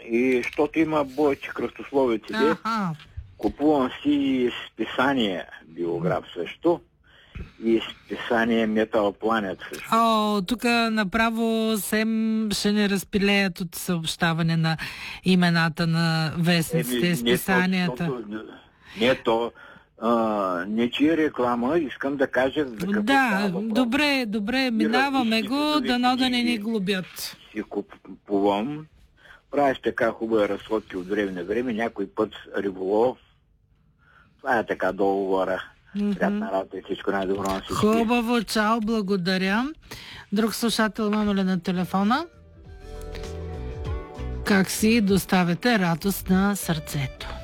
и защото има бойци кръстословиците, купувам си списание биограф също и списание Metal Planet също. Тук направо СЕМ ще не разпилеят от съобщаване на имената на вестниците, списанията. Не че е реклама, искам да кажа за какво става въпрос. Добре, минаваме го, дано да не ни глобят. Си купувам, правиш така хубави разходки от време на време, някой път риболов. Това е така договора. Приятна работа и всичко най-добро на всички. Хубаво, чао, благодаря. Друг слушател имаме ли на телефона? Как си доставяте радост на сърцето?